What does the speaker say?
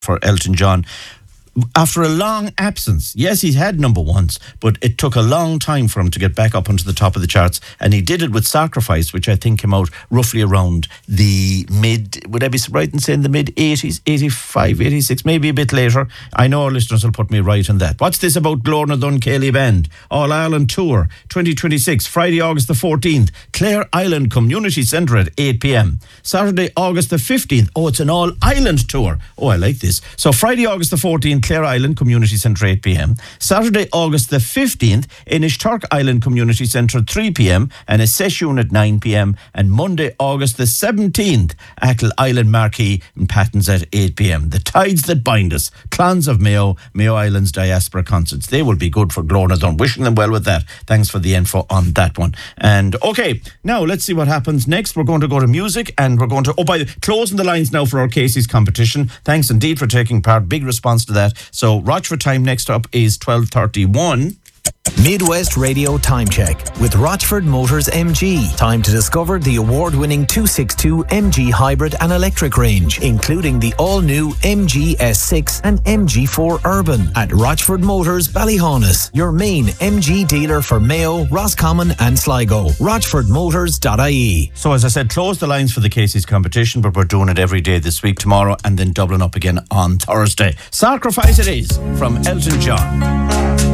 for Elton John. After a long absence, yes, he's had number ones, but it took a long time for him to get back up onto the top of the charts, and he did it with Sacrifice, which I think came out roughly around the would I be right in saying the mid-80s, 85, 86, maybe a bit later. I know our listeners will put me right on that. What's this about Glorna Dunkelly Band? All Ireland Tour, 2026, Friday, August the 14th, Clare Island Community Centre at 8pm. Saturday, August the 15th, it's an all-Ireland tour. I like this. So Friday, August the 14th, Clare Island Community Centre 8pm. Saturday, August the 15th, Inishturk Island Community Centre 3pm and a session at 9pm. And Monday, August the 17th, Achill Island Marquee in Pattons at 8pm. The tides that bind us, Clans of Mayo, Mayo Island's Diaspora Concerts. They will be good for Glorna Dunn. Wishing them well with that. Thanks for the info on that one. And okay, now let's see what happens next. We're going to go to music and we're going to, closing the lines now for our Casey's competition. Thanks indeed for taking part. Big response to that. So Rochford time next up is 12:31. Midwest Radio Time Check with Rochford Motors MG. Time to discover the award-winning 262 MG hybrid and electric range, including the all-new MG S6 and MG4 Urban at Rochford Motors Ballyhaunis, your main MG dealer for Mayo, Roscommon and Sligo. RochfordMotors.ie. So as I said, close the lines for the Casey's competition, but we're doing it every day this week, tomorrow, and then doubling up again on Thursday. Sacrifice it is from Elton John.